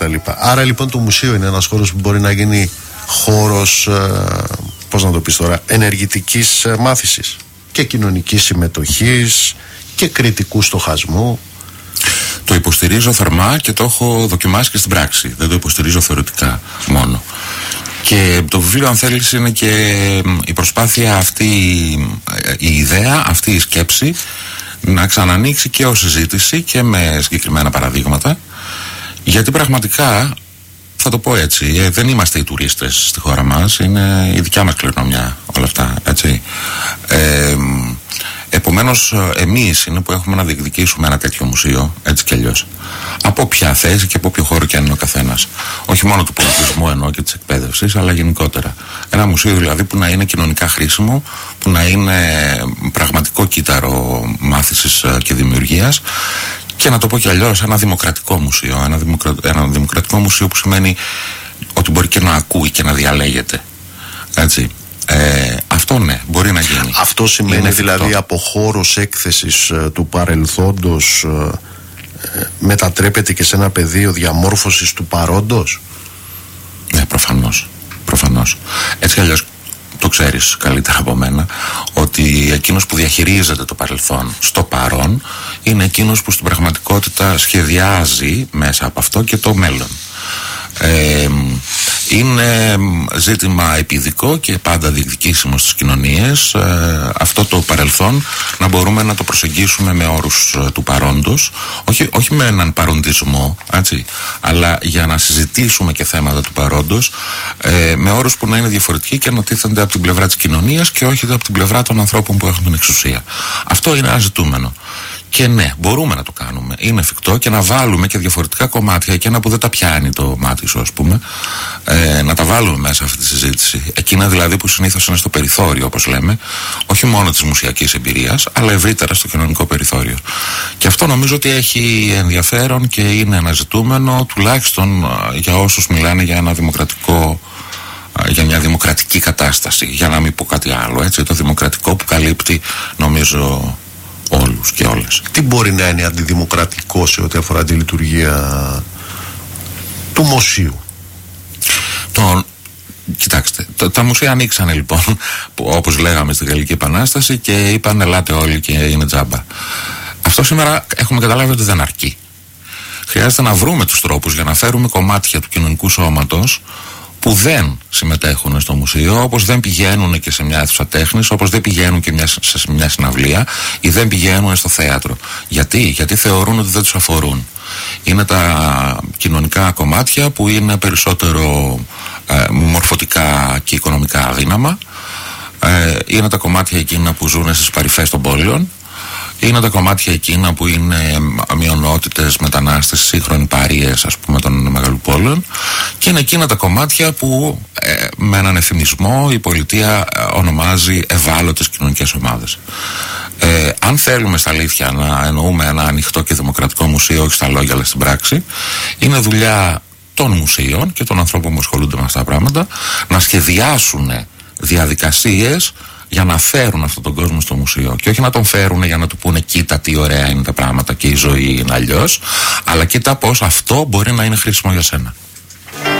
Άρα λοιπόν το μουσείο είναι ένας χώρος που μπορεί να γίνει χώρος, πώς να το πεις τώρα, ενεργητικής μάθησης και κοινωνικής συμμετοχής και κριτικού στοχασμού. Το υποστηρίζω θερμά και το έχω δοκιμάσει και στην πράξη. Δεν το υποστηρίζω θεωρητικά μόνο. Και το βιβλίο, αν θέλεις, είναι και η προσπάθεια αυτή, η ιδέα, αυτή η σκέψη να ξανανοίξει και ως συζήτηση και με συγκεκριμένα παραδείγματα, γιατί πραγματικά, θα το πω έτσι, δεν είμαστε οι τουρίστες στη χώρα μας, είναι η δικιά μας κληρονομιά όλα αυτά, έτσι. Επομένως, εμείς είναι που έχουμε να διεκδικήσουμε ένα τέτοιο μουσείο, έτσι κι αλλιώς. Από ποια θέση και από ποιο χώρο κι αν είναι ο καθένας. Όχι μόνο του πολιτισμού εννοώ και της εκπαίδευσης, αλλά γενικότερα. Ένα μουσείο δηλαδή που να είναι κοινωνικά χρήσιμο, που να είναι πραγματικό κύτταρο μάθησης και δημιουργίας. Και να το πω κι αλλιώς, ένα δημοκρατικό μουσείο. Ένα δημοκρατικό μουσείο που σημαίνει ότι μπορεί και να ακούει και να διαλέγεται. Έτσι. Αυτό ναι, μπορεί να γίνει. Αυτό σημαίνει δηλαδή από χώρος έκθεσης του παρελθόντος μετατρέπεται και σε ένα πεδίο διαμόρφωσης του παρόντος. Ναι, προφανώς. Έτσι κι αλλιώς το ξέρεις καλύτερα από μένα, ότι εκείνος που διαχειρίζεται το παρελθόν στο παρόν είναι εκείνος που στην πραγματικότητα σχεδιάζει μέσα από αυτό και το μέλλον. Είναι ζήτημα επιδικό και πάντα διεκδικήσιμο στις κοινωνίες, αυτό το παρελθόν να μπορούμε να το προσεγγίσουμε με όρους του παρόντος, όχι με έναν παροντισμό, έτσι, αλλά για να συζητήσουμε και θέματα του παρόντος με όρους που να είναι διαφορετικοί και να τίθενται από την πλευρά της κοινωνίας και όχι από την πλευρά των ανθρώπων που έχουν την εξουσία. Αυτό είναι ένα ζητούμενο. Και ναι, μπορούμε να το κάνουμε. Είναι εφικτό και να βάλουμε και διαφορετικά κομμάτια, εκείνα που δεν τα πιάνει το μάτι σου, ας πούμε, να τα βάλουμε μέσα αυτή τη συζήτηση. Εκείνα δηλαδή που συνήθως είναι στο περιθώριο, όπως λέμε, όχι μόνο της μουσιακής εμπειρίας, αλλά ευρύτερα στο κοινωνικό περιθώριο. Και αυτό νομίζω ότι έχει ενδιαφέρον και είναι ένα ζητούμενο, τουλάχιστον για όσους μιλάνε για ένα δημοκρατικό, για μια δημοκρατική κατάσταση, για να μην πω κάτι άλλο, έτσι, το δημοκρατικό που καλύπτει, νομίζω, όλους και όλες. Τι μπορεί να είναι αντιδημοκρατικό σε ό,τι αφορά τη λειτουργία του μουσείου? Κοιτάξτε, τα μουσεία ανοίξανε λοιπόν, όπως λέγαμε στη Γαλλική Επανάσταση, και είπαν ελάτε όλοι και είναι τζάμπα. Αυτό σήμερα έχουμε καταλάβει ότι δεν αρκεί. Χρειάζεται να βρούμε τους τρόπους για να φέρουμε κομμάτια του κοινωνικού σώματος που δεν συμμετέχουν στο μουσείο, όπως δεν πηγαίνουν και σε μια αίθουσα τέχνης, όπως δεν πηγαίνουν και σε μια συναυλία ή δεν πηγαίνουν στο θέατρο. Γιατί θεωρούν ότι δεν τους αφορούν. Είναι τα κοινωνικά κομμάτια που είναι περισσότερο μορφωτικά και οικονομικά αδύναμα. Είναι τα κομμάτια εκείνα που ζουν στις παρυφές των πόλεων. Είναι τα κομμάτια εκείνα που είναι μειονότητες, μετανάστες, σύγχρονοι παρείες, ας πούμε, των μεγαλοπόλεων, και είναι εκείνα τα κομμάτια που με έναν εφημισμό η πολιτεία ονομάζει ευάλωτες κοινωνικές ομάδες. Αν θέλουμε στα αλήθεια να εννοούμε ένα ανοιχτό και δημοκρατικό μουσείο, όχι στα λόγια αλλά στην πράξη, είναι δουλειά των μουσείων και των ανθρώπων που ασχολούνται με αυτά τα πράγματα να σχεδιάσουν διαδικασίες για να φέρουν αυτόν τον κόσμο στο μουσείο. Και όχι να τον φέρουν για να του πούνε κοίτα τι ωραία είναι τα πράγματα και η ζωή είναι αλλιώς, αλλά κοίτα πως αυτό μπορεί να είναι χρήσιμο για σένα.